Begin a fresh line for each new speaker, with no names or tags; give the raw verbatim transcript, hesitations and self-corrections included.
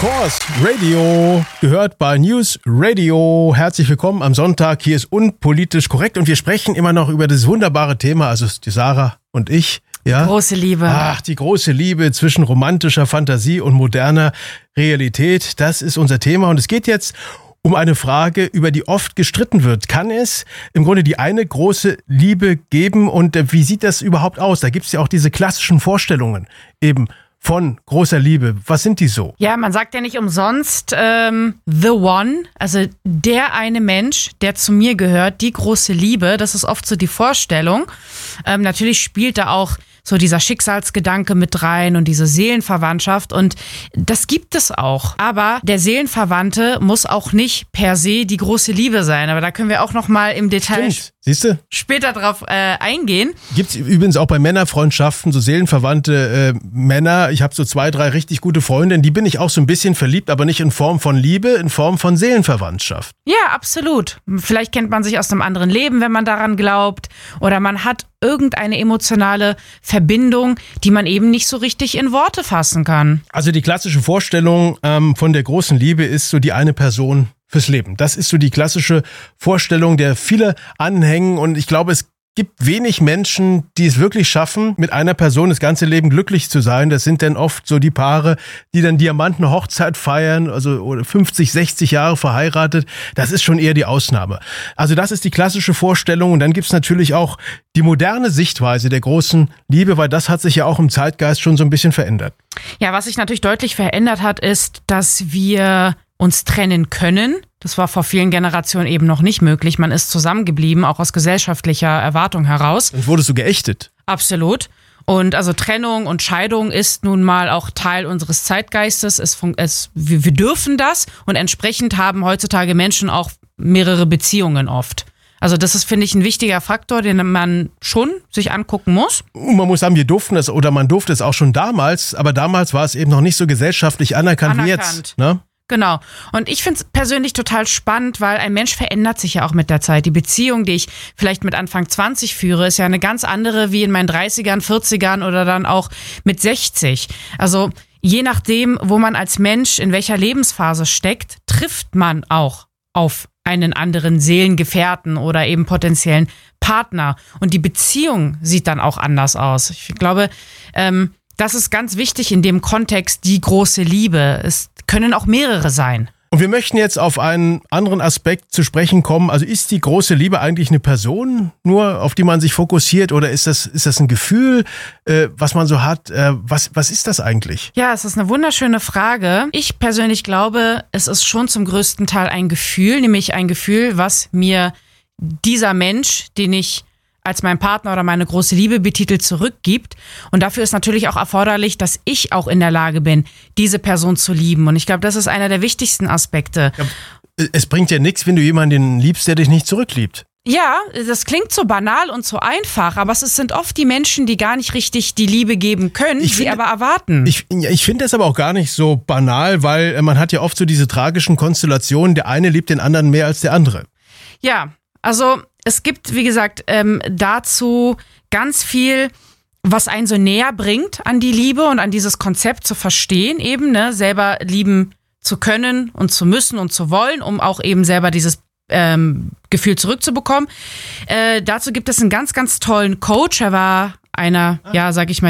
Course Radio, gehört bei News Radio. Herzlich willkommen am Sonntag. Hier ist Unpolitisch Korrekt und wir sprechen immer noch über das wunderbare Thema, also die Sarah und ich. Ja?
Große Liebe.
Ach, die große Liebe zwischen romantischer Fantasie und moderner Realität. Das ist unser Thema und es geht jetzt um eine Frage, über die oft gestritten wird. Kann es im Grunde die eine große Liebe geben und wie sieht das überhaupt aus? Da gibt es ja auch diese klassischen Vorstellungen eben von großer Liebe. Was sind die so?
Ja, man sagt ja nicht umsonst ähm, the one, also der eine Mensch, der zu mir gehört, die große Liebe. Das ist oft so die Vorstellung. Ähm, natürlich spielt da auch so dieser Schicksalsgedanke mit rein und diese Seelenverwandtschaft und das gibt es auch. Aber der Seelenverwandte muss auch nicht per se die große Liebe sein. Aber da können wir auch noch mal im Detail
Siehste?
später drauf äh, eingehen.
Gibt es übrigens auch bei Männerfreundschaften so seelenverwandte äh, Männer. Ich habe so zwei, drei richtig gute Freundinnen, die bin ich auch so ein bisschen verliebt, aber nicht in Form von Liebe, in Form von Seelenverwandtschaft.
Ja, absolut. Vielleicht kennt man sich aus einem anderen Leben, wenn man daran glaubt. Oder man hat irgendeine emotionale Verbindung, die man eben nicht so richtig in Worte fassen kann.
Also die klassische Vorstellung ähm, von der großen Liebe ist so die eine Person fürs Leben. Das ist so die klassische Vorstellung, der viele anhängen und ich glaube, es gibt wenig Menschen, die es wirklich schaffen, mit einer Person das ganze Leben glücklich zu sein. Das sind dann oft so die Paare, die dann Diamantenhochzeit feiern, also fünfzig, sechzig Jahre verheiratet. Das ist schon eher die Ausnahme. Also das ist die klassische Vorstellung und dann gibt's natürlich auch die moderne Sichtweise der großen Liebe, weil das hat sich ja auch im Zeitgeist schon so ein bisschen verändert.
Ja, was sich natürlich deutlich verändert hat, ist, dass wir uns trennen können. Das war vor vielen Generationen eben noch nicht möglich. Man ist zusammengeblieben, auch aus gesellschaftlicher Erwartung heraus.
Und wurdest du geächtet?
Absolut. Und also Trennung und Scheidung ist nun mal auch Teil unseres Zeitgeistes. Es, es, wir, wir dürfen das und entsprechend haben heutzutage Menschen auch mehrere Beziehungen oft. Also das ist, finde ich, ein wichtiger Faktor, den man schon sich angucken muss.
Man muss sagen, wir durften es oder man durfte es auch schon damals, aber damals war es eben noch nicht so gesellschaftlich anerkannt, anerkannt. wie jetzt. Ne?
Genau. Und ich finde es persönlich total spannend, weil ein Mensch verändert sich ja auch mit der Zeit. Die Beziehung, die ich vielleicht mit Anfang zwanzig führe, ist ja eine ganz andere wie in meinen dreißigern, vierzigern oder dann auch mit sechzig. Also je nachdem, wo man als Mensch in welcher Lebensphase steckt, trifft man auch auf einen anderen Seelengefährten oder eben potenziellen Partner. Und die Beziehung sieht dann auch anders aus. Ich glaube, ähm, das ist ganz wichtig in dem Kontext, die große Liebe. Es können auch mehrere sein.
Und wir möchten jetzt auf einen anderen Aspekt zu sprechen kommen. Also ist die große Liebe eigentlich eine Person, nur auf die man sich fokussiert, oder ist das, ist das ein Gefühl, äh, was man so hat? Äh, was, was ist das eigentlich?
Ja, es ist eine wunderschöne Frage. Ich persönlich glaube, es ist schon zum größten Teil ein Gefühl, nämlich ein Gefühl, was mir dieser Mensch, den ich als mein Partner oder meine große Liebe betitelt, zurückgibt. Und dafür ist natürlich auch erforderlich, dass ich auch in der Lage bin, diese Person zu lieben. Und ich glaube, das ist einer der wichtigsten Aspekte.
Ja, es bringt ja nichts, wenn du jemanden liebst, der dich nicht zurückliebt.
Ja, das klingt so banal und so einfach, aber es sind oft die Menschen, die gar nicht richtig die Liebe geben können, ich die find, aber erwarten.
Ich, ich finde das aber auch gar nicht so banal, weil man hat ja oft so diese tragischen Konstellationen, der eine liebt den anderen mehr als der andere.
Ja, also es gibt, wie gesagt, ähm, dazu ganz viel, was einen so näher bringt an die Liebe und an dieses Konzept zu verstehen, eben, ne, selber lieben zu können und zu müssen und zu wollen, um auch eben selber dieses ähm, Gefühl zurückzubekommen. Äh, dazu gibt es einen ganz, ganz tollen Coach. Er war einer, ja, sag ich mal,